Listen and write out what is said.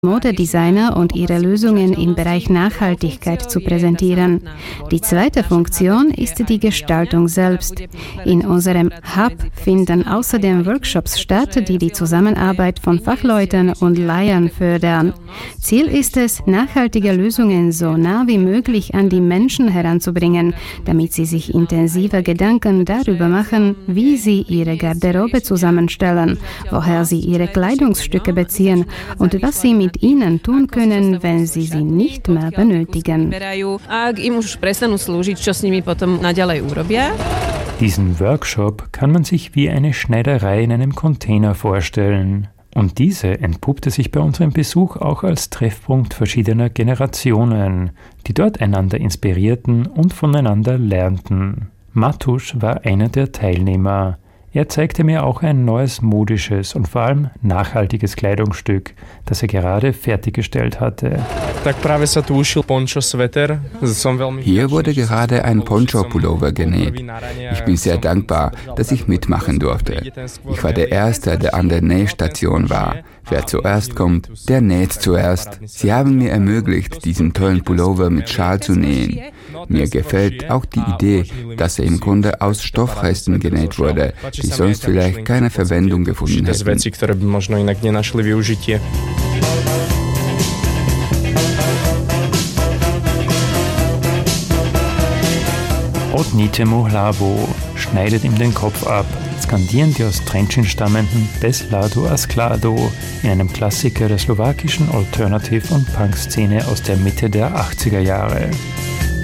Modedesigner und ihre Lösungen im Bereich Nachhaltigkeit zu präsentieren. Die zweite Funktion ist die Gestaltung selbst. In unserem Hub finden außerdem Workshops statt, die die Zusammenarbeit von Fachleuten und Laien fördern. Ziel ist es, nachhaltige Lösungen so nah wie möglich an die Menschen heranzubringen, damit sie sich intensive Gedanken darüber machen, wie sie ihre Garderobe zusammenstellen, woher sie ihre Kleidungsstücke beziehen und was sie mit ihnen tun können, wenn sie sie nicht mehr benötigen. Diesen Workshop kann man sich wie eine Schneiderei in einem Container vorstellen. Und diese entpuppte sich bei unserem Besuch auch als Treffpunkt verschiedener Generationen, die dort einander inspirierten und voneinander lernten. Matusz war einer der Teilnehmer. Er zeigte mir auch ein neues modisches und vor allem nachhaltiges Kleidungsstück, das er gerade fertiggestellt hatte. Hier wurde gerade ein Poncho-Pullover genäht. Ich bin sehr dankbar, dass ich mitmachen durfte. Ich war der Erste, der an der Nähstation war. Wer zuerst kommt, der näht zuerst. Sie haben mir ermöglicht, diesen tollen Pullover mit Schal zu nähen. Mir gefällt auch die Idee, dass er im Grunde aus Stoffresten genäht wurde, die sonst vielleicht keine Verwendung gefunden hätten. Odnitemu hlavo, schneidet ihm den Kopf ab, skandieren die aus Trenčín stammenden Bez hladu a skladu in einem Klassiker der slowakischen Alternative- und Punk-Szene aus der Mitte der 80er Jahre.